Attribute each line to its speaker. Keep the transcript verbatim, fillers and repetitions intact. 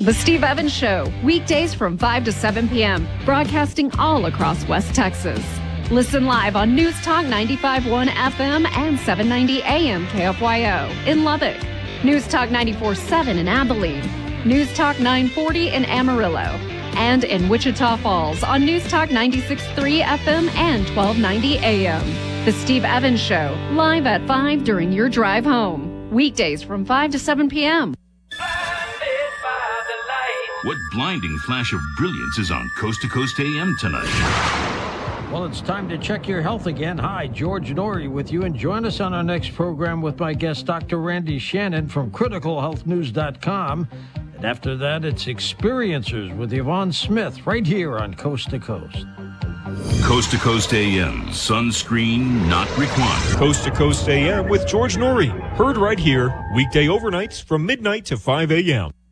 Speaker 1: The Steve Evans Show, weekdays from five to seven p.m., broadcasting all across West Texas. Listen live on News Talk ninety-five point one F M and seven ninety A M K F Y O in Lubbock, News Talk ninety-four point seven in Abilene, News Talk nine forty in Amarillo, and in Wichita Falls on News Talk ninety-six point three F M and twelve ninety A M. The Steve Evans Show, live at five during your drive home, weekdays from five to seven p.m.
Speaker 2: What blinding flash of brilliance is on Coast to Coast A M tonight?
Speaker 3: Well, it's time to check your health again. Hi, George Norrie with you, and join us on our next program with my guest, Doctor Randy Shannon from critical health news dot com. And after that, it's Experiencers with Yvonne Smith right here on Coast to Coast.
Speaker 2: Coast to Coast A M, sunscreen not required.
Speaker 4: Coast to Coast A M with George Norrie. Heard right here, weekday overnights from midnight to five a.m.